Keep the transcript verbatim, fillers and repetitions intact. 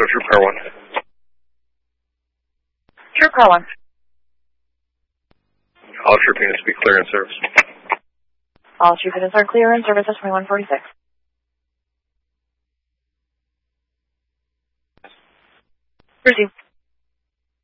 Metro Troop Car one. Troop Car one. All troop units be clear in service. All troop units are clear in service at twenty-one forty-six. Resume.